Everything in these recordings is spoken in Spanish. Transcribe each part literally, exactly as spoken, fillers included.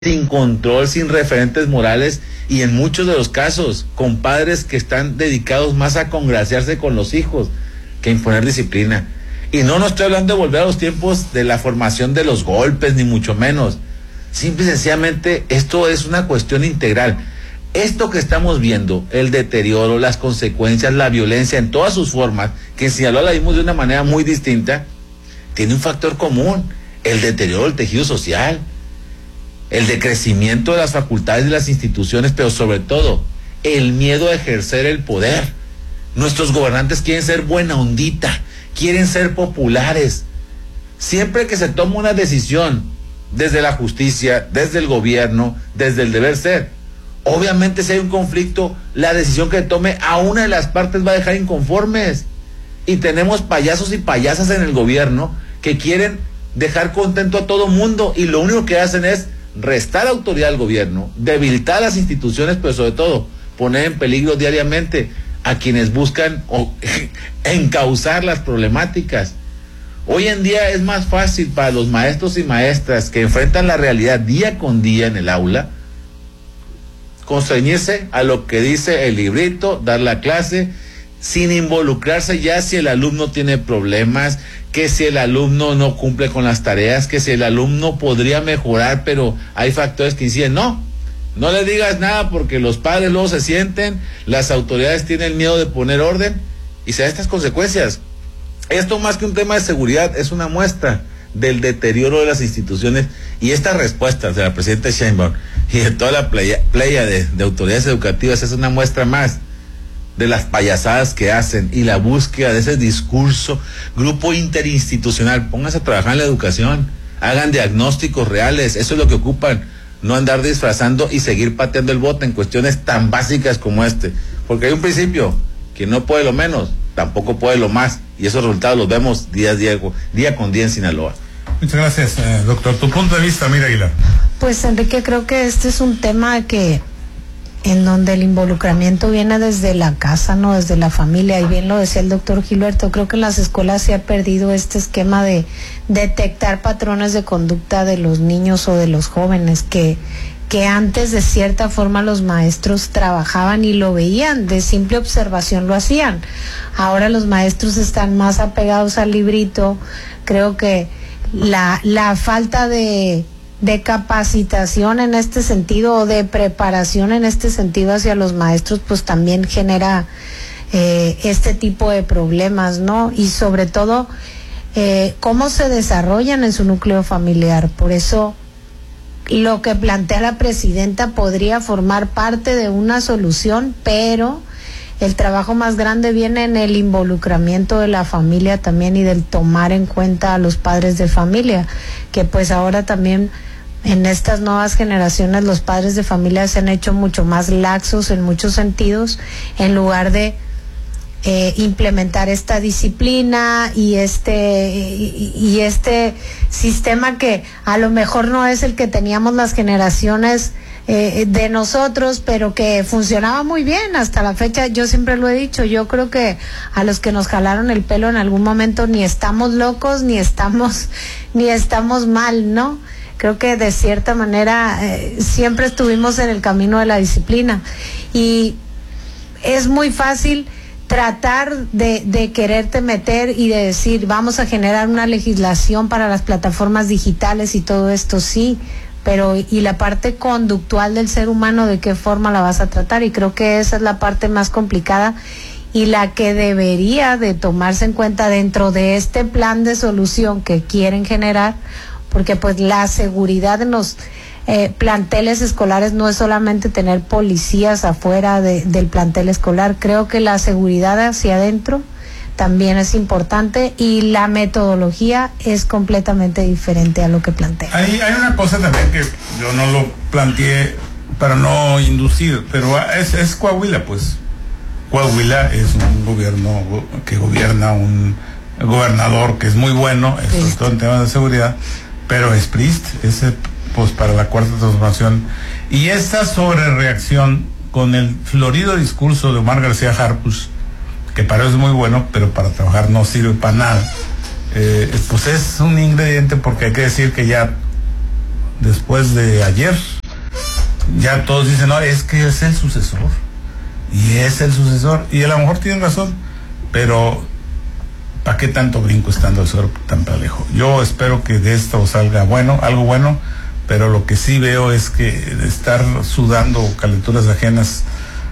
sin control, sin referentes morales y en muchos de los casos con padres que están dedicados más a congraciarse con los hijos que a imponer disciplina. Y no, no estoy hablando de volver a los tiempos de la formación de los golpes, ni mucho menos. Simple y sencillamente esto es una cuestión integral. Esto que estamos viendo, el deterioro, las consecuencias, la violencia en todas sus formas, que en Sinaloa la vimos de una manera muy distinta, tiene un factor común: el deterioro del tejido social, el decrecimiento de las facultades de las instituciones, pero sobre todo el miedo a ejercer el poder. Nuestros gobernantes quieren ser buena ondita, quieren ser populares. Siempre que se toma una decisión desde la justicia, desde el gobierno, desde el deber ser, obviamente si hay un conflicto, la decisión que tome a una de las partes va a dejar inconformes. Y tenemos payasos y payasas en el gobierno que quieren dejar contento a todo mundo y lo único que hacen es restar autoridad al gobierno, debilitar las instituciones, pero sobre todo poner en peligro diariamente a quienes buscan o, encauzar las problemáticas. Hoy en día es más fácil para los maestros y maestras que enfrentan la realidad día con día en el aula constreñirse a lo que dice el librito, dar la clase, sin involucrarse ya si el alumno tiene problemas, que si el alumno no cumple con las tareas, que si el alumno podría mejorar, pero hay factores que inciden. No, no le digas nada porque los padres luego se sienten, las autoridades tienen miedo de poner orden y se dan estas consecuencias. Esto, más que un tema de seguridad, es una muestra del deterioro de las instituciones, y estas respuestas de la presidenta Sheinbaum y de toda la playa, playa de, de autoridades educativas es una muestra más de las payasadas que hacen y la búsqueda de ese discurso. Grupo interinstitucional, pónganse a trabajar en la educación, hagan diagnósticos reales, eso es lo que ocupan, no andar disfrazando y seguir pateando el bote en cuestiones tan básicas como este, porque hay un principio: quien no puede lo menos, tampoco puede lo más, y esos resultados los vemos día a día, día con día en Sinaloa. Muchas gracias, eh, doctor. Tu punto de vista, Mira Aguilar. Pues, Enrique, creo que este es un tema que en donde el involucramiento viene desde la casa, no desde la familia, y bien lo decía el doctor Gilberto. Creo que en las escuelas se ha perdido este esquema de detectar patrones de conducta de los niños o de los jóvenes, que que antes de cierta forma los maestros trabajaban y lo veían, de simple observación lo hacían. Ahora los maestros están más apegados al librito. Creo que la, la falta de, de capacitación en este sentido, o de preparación en este sentido hacia los maestros, pues también genera eh, este tipo de problemas, ¿no? Y sobre todo, eh, cómo se desarrollan en su núcleo familiar. Por eso lo que plantea la presidenta podría formar parte de una solución, pero el trabajo más grande viene en el involucramiento de la familia también, y del tomar en cuenta a los padres de familia, que pues ahora también en estas nuevas generaciones los padres de familia se han hecho mucho más laxos en muchos sentidos, en lugar de Eh, implementar esta disciplina y este y, y este sistema que a lo mejor no es el que teníamos las generaciones eh, de nosotros, pero que funcionaba muy bien hasta la fecha. Yo siempre lo he dicho, yo creo que a los que nos jalaron el pelo en algún momento ni estamos locos ni estamos ni estamos mal, ¿no? Creo que de cierta manera eh, siempre estuvimos en el camino de la disciplina, y es muy fácil tratar de, de quererte meter y de decir vamos a generar una legislación para las plataformas digitales y todo esto, sí, pero y la parte conductual del ser humano, ¿de qué forma la vas a tratar? Y creo que esa es la parte más complicada y la que debería de tomarse en cuenta dentro de este plan de solución que quieren generar, porque pues la seguridad en los Eh, planteles escolares no es solamente tener policías afuera de, del plantel escolar. Creo que la seguridad hacia adentro también es importante, y la metodología es completamente diferente a lo que plantea. Hay, hay una cosa también que yo no lo planteé para no inducir, pero es, es Coahuila, pues. Coahuila es un gobierno que gobierna un gobernador que es muy bueno, sobre todo en temas de seguridad, pero es priista, ese pues para la cuarta transformación, y esta sobrereacción con el florido discurso de Omar García Harfuch, que para eso es muy bueno, pero para trabajar no sirve para nada, eh, pues es un ingrediente, porque hay que decir que ya después de ayer, ya todos dicen, no, es que es el sucesor. Y es el sucesor. Y a lo mejor tienen razón, pero ¿para qué tanto brinco estando el suelo tan parejo? Yo espero que de esto salga bueno, algo bueno, pero lo que sí veo es que estar sudando calenturas ajenas,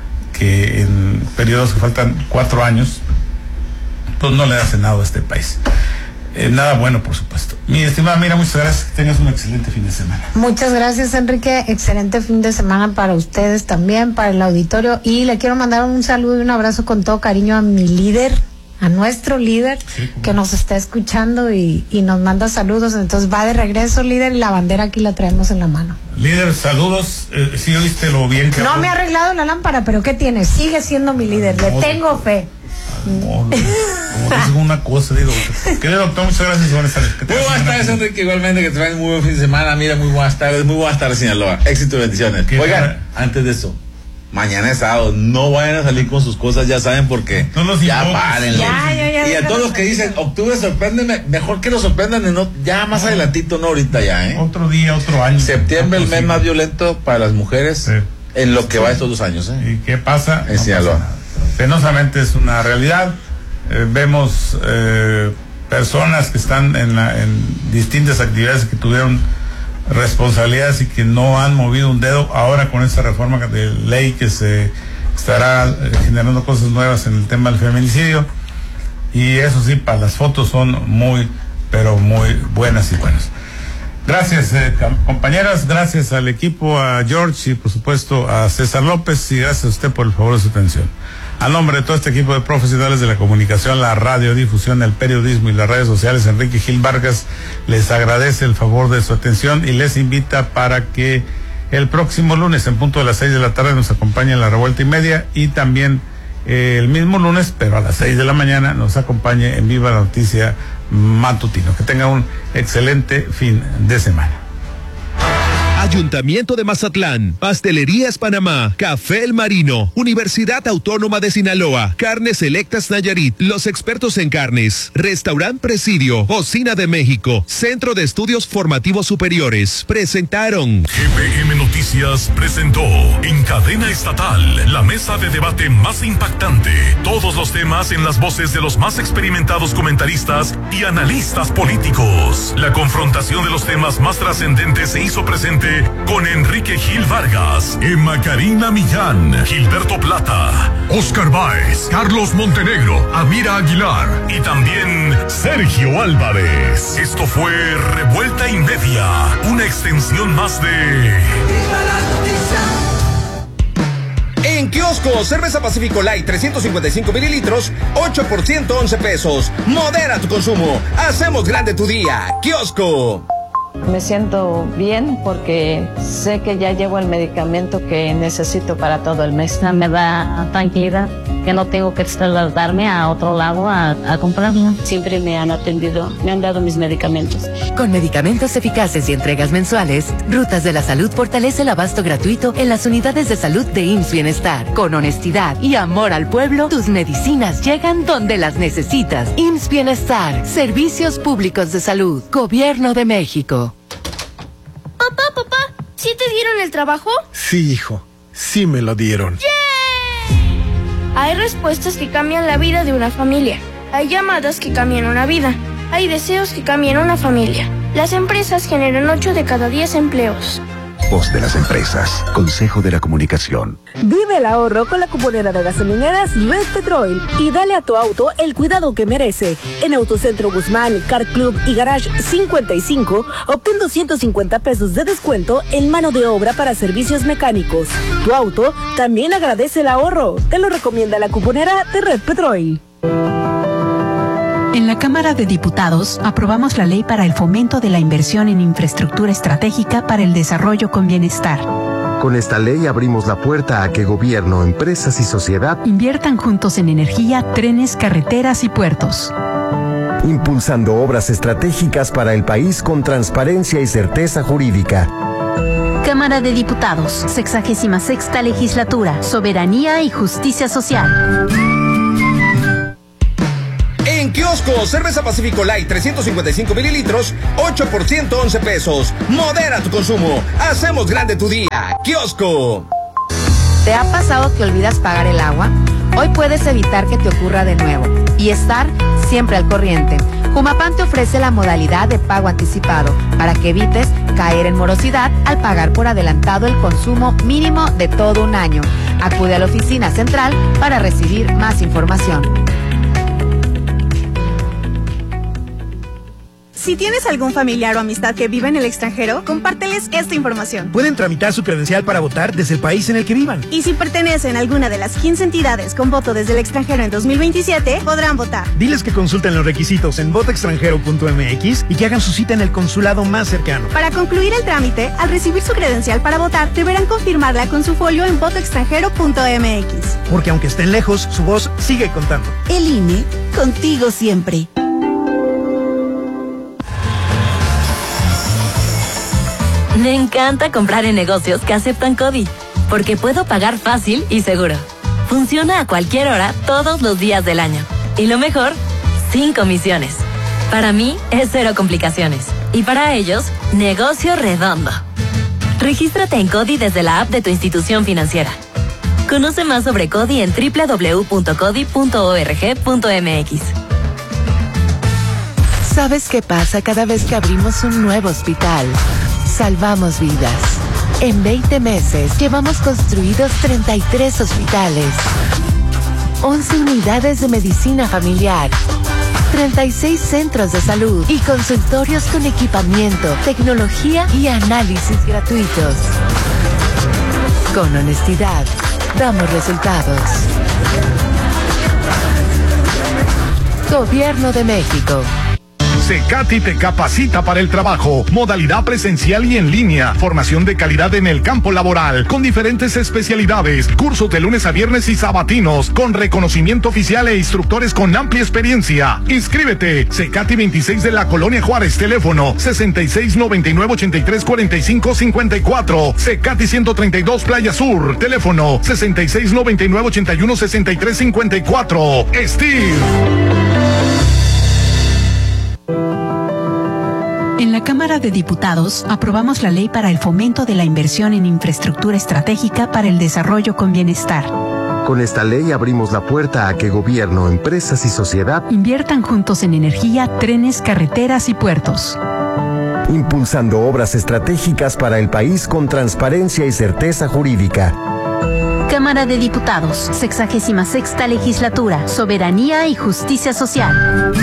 que en periodos que faltan cuatro años, pues no le hace nada a este país. Eh, nada bueno, por supuesto. Mi estimada Mira, muchas gracias, que tengas un excelente fin de semana. Muchas gracias, Enrique, excelente fin de semana para ustedes también, para el auditorio, y le quiero mandar un saludo y un abrazo con todo cariño a mi líder, a nuestro líder, sí, que nos está escuchando y, y nos manda saludos. Entonces va de regreso, líder, y la bandera aquí la traemos en la mano. Líder, saludos. Eh, sí, oíste lo bien que no habló. Me ha arreglado la lámpara, pero ¿qué tiene? Sigue siendo mi líder, le tengo fe. No, es una cosa, digo. Querido doctor, muchas gracias. Buenas tardes. Muy buenas tardes, Enrique. Igualmente, que traen muy buen fin de semana. Mira, muy buenas tardes, muy buenas tardes, Sinaloa. Éxito y bendiciones. Oigan, cara? Antes de eso, mañana es sábado, no vayan a salir con sus cosas, ya saben, porque no ya paren. Ya, ya, ya, y a todos los que dicen, octubre sorpréndeme, mejor que lo sorprendan en no, ya más adelantito, no ahorita ya, ¿eh? Otro día, otro año. Septiembre, el mes más violento para las mujeres, sí, en lo que sí va estos dos años, ¿eh? ¿Y qué pasa? En no Sinaloa. Penosamente es una realidad. Eh, vemos eh, personas que están en, la, en distintas actividades que tuvieron responsabilidades y que no han movido un dedo. Ahora con esta reforma de ley que se estará eh, generando cosas nuevas en el tema del feminicidio, y eso sí, para las fotos son muy, pero muy buenas y buenas. Gracias, eh, compañeras, gracias al equipo, a George y por supuesto a César López, y gracias a usted por el favor de su atención. A nombre de todo este equipo de profesionales de la comunicación, la radiodifusión, el periodismo y las redes sociales, Enrique Gil Vargas les agradece el favor de su atención y les invita para que el próximo lunes, en punto de las seis de la tarde, nos acompañe en la revuelta y media, y también eh, el mismo lunes, pero a las seis de la mañana, nos acompañe en Viva la Noticia Matutino. Que tenga un excelente fin de semana. Ayuntamiento de Mazatlán, Pastelerías Panamá, Café El Marino, Universidad Autónoma de Sinaloa, Carnes Selectas Nayarit, los expertos en carnes, Restaurant Presidio, Cocina de México, Centro de Estudios Formativos Superiores, presentaron. G P M Noticias presentó en cadena estatal la mesa de debate más impactante, todos los temas en las voces de los más experimentados comentaristas y analistas políticos. La confrontación de los temas más trascendentes se hizo presente con Enrique Gil Vargas, Emma Karina Millán, Gilberto Plata, Oscar Báez, Carlos Montenegro, Amira Aguilar y también Sergio Álvarez. Esto fue Revuelta y Media, una extensión más de... En kiosco, cerveza Pacífico Light trescientos cincuenta y cinco mililitros, ocho por ciento, once pesos. Modera tu consumo. Hacemos grande tu día. Kiosco. Me siento bien porque sé que ya llevo el medicamento que necesito para todo el mes. Me da tranquilidad que no tengo que trasladarme a otro lado a, a comprarlo. Siempre me han atendido, me han dado mis medicamentos. Con medicamentos eficaces y entregas mensuales, Rutas de la Salud fortalece el abasto gratuito en las unidades de salud de I M S S Bienestar. Con honestidad y amor al pueblo, tus medicinas llegan donde las necesitas. I M S S Bienestar, Servicios Públicos de Salud, Gobierno de México. Papá, papá, ¿sí te dieron el trabajo? Sí, hijo, sí me lo dieron. ¡Yay! Hay respuestas que cambian la vida de una familia. Hay llamadas que cambian una vida. Hay deseos que cambian una familia. Las empresas generan ocho de cada diez empleos. Voz de las empresas. Consejo de la Comunicación. Vive el ahorro con la cuponera de gasolineras Red Petrol y dale a tu auto el cuidado que merece. En Autocentro Guzmán, Car Club y Garage cincuenta y cinco, obtén doscientos cincuenta pesos de descuento en mano de obra para servicios mecánicos. Tu auto también agradece el ahorro. Te lo recomienda la cuponera de Red Petrol. En la Cámara de Diputados aprobamos la ley para el fomento de la inversión en infraestructura estratégica para el desarrollo con bienestar. Con esta ley abrimos la puerta a que gobierno, empresas y sociedad inviertan juntos en energía, trenes, carreteras y puertos. Impulsando obras estratégicas para el país con transparencia y certeza jurídica. Cámara de Diputados, sexagésima sexta legislatura, soberanía y justicia social. En kiosco Kiosco, cerveza Pacífico Light trescientos cincuenta y cinco mililitros, ocho por ciento once pesos. Modera tu consumo. Hacemos grande tu día. Kiosco. ¿Te ha pasado que olvidas pagar el agua? Hoy puedes evitar que te ocurra de nuevo y estar siempre al corriente. Jumapam te ofrece la modalidad de pago anticipado para que evites caer en morosidad al pagar por adelantado el consumo mínimo de todo un año. Acude a la oficina central para recibir más información. Si tienes algún familiar o amistad que vive en el extranjero, compárteles esta información. Pueden tramitar su credencial para votar desde el país en el que vivan. Y si pertenecen a alguna de las quince entidades con voto desde el extranjero en dos mil veintisiete, podrán votar. Diles que consulten los requisitos en voto extranjero punto m x y que hagan su cita en el consulado más cercano. Para concluir el trámite, al recibir su credencial para votar, deberán confirmarla con su folio en voto extranjero punto m x. Porque aunque estén lejos, su voz sigue contando. El I N E, contigo siempre. Me encanta comprar en negocios que aceptan CODI, porque puedo pagar fácil y seguro. Funciona a cualquier hora, todos los días del año. Y lo mejor, sin comisiones. Para mí, es cero complicaciones. Y para ellos, negocio redondo. Regístrate en CODI desde la app de tu institución financiera. Conoce más sobre CODI en doble u doble u doble u punto codi punto org punto m x. ¿Sabes qué pasa cada vez que abrimos un nuevo hospital? Salvamos vidas. En veinte meses llevamos construidos treinta y tres hospitales, once unidades de medicina familiar, treinta y seis centros de salud y consultorios con equipamiento, tecnología y análisis gratuitos. Con honestidad, damos resultados. Gobierno de México. Secati te capacita para el trabajo, modalidad presencial y en línea, formación de calidad en el campo laboral, con diferentes especialidades, cursos de lunes a viernes y sabatinos, con reconocimiento oficial e instructores con amplia experiencia. Inscríbete, Secati veintiséis de la Colonia Juárez, teléfono sesenta y seis noventa y nueve ochenta y tres cuarenta y cinco cincuenta y cuatro, Secati ciento treinta y dos Playa Sur, teléfono sesenta y seis noventa y nueve ochenta y uno sesenta y tres cincuenta y cuatro. Steve. En la Cámara de Diputados aprobamos la ley para el fomento de la inversión en infraestructura estratégica para el desarrollo con bienestar. Con esta ley abrimos la puerta a que gobierno, empresas y sociedad inviertan juntos en energía, trenes, carreteras y puertos. Impulsando obras estratégicas para el país con transparencia y certeza jurídica. Cámara de Diputados, sexagésima sexta legislatura, soberanía y justicia social.